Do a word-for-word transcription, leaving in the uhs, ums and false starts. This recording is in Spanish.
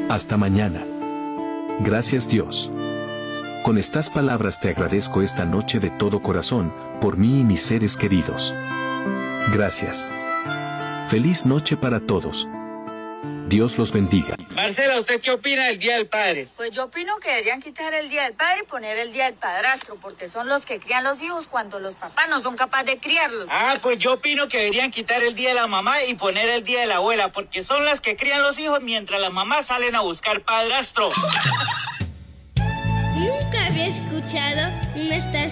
Hasta mañana. Gracias, Dios. Con estas palabras te agradezco esta noche de todo corazón, por mí y mis seres queridos. Gracias. Feliz noche para todos. Dios los bendiga. Marcela, ¿usted qué opina del Día del Padre? Pues yo opino que deberían quitar el Día del Padre y poner el Día del Padrastro, porque son los que crían los hijos cuando los papás no son capaces de criarlos. Ah, pues yo opino que deberían quitar el Día de la Mamá y poner el Día de la Abuela, porque son las que crían los hijos mientras las mamás salen a buscar padrastro. Nunca había escuchado una estación